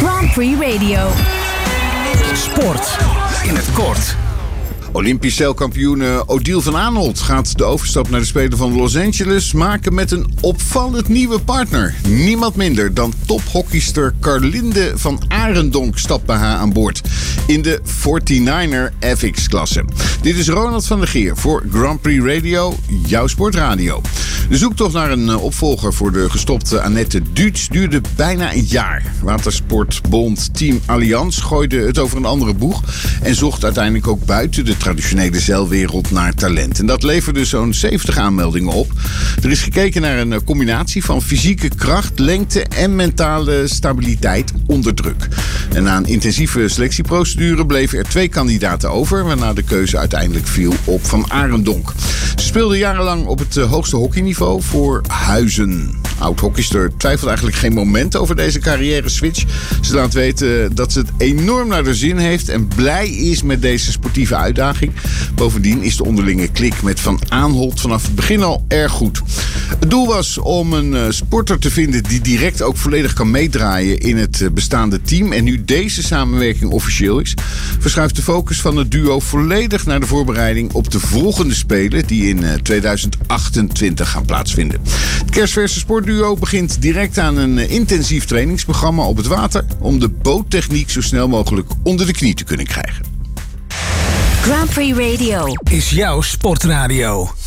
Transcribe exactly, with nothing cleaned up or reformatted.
Grand Prix Radio. Sport in het kort. Olympisch zeilkampioen Odile van Aanholt gaat de overstap naar de Spelen van Los Angeles maken met een opvallend nieuwe partner. Niemand minder dan tophockeyster Carlinde van Arendonk stapt bij haar aan boord in de negenenveertiger F X-klasse. Dit is Ronald van der Geer voor Grand Prix Radio, jouw sportradio. De zoektocht naar een opvolger voor de gestopte Annette Duits duurde bijna een jaar. Watersportbond Team Allianz gooide het over een andere boeg en zocht uiteindelijk ook buiten de traditionele zeilwereld naar talent. En dat leverde zo'n zeventig aanmeldingen op. Er is gekeken naar een combinatie van fysieke kracht, lengte en mentale stabiliteit onder druk. En na een intensieve selectieprocedure bleven er twee kandidaten over, waarna de keuze uiteindelijk viel op Van Arendonk. Ze speelde jarenlang op het hoogste hockeyniveau voor Huizen. Oud-hockeyster twijfelt eigenlijk geen moment over deze carrière-switch. Ze laat weten dat ze het enorm naar de zin heeft en blij is met deze sportieve uitdaging. Bovendien is de onderlinge klik met Van Aanholt vanaf het begin al erg goed. Het doel was om een sporter te vinden die direct ook volledig kan meedraaien in het bestaande team. En nu deze samenwerking officieel is, verschuift de focus van het duo volledig naar de voorbereiding op de volgende Spelen die in tweeduizend achtentwintig gaan plaatsvinden. Het kerstverse sportduo begint direct aan een intensief trainingsprogramma op het water om de boottechniek zo snel mogelijk onder de knie te kunnen krijgen. Grand Prix Radio is jouw sportradio.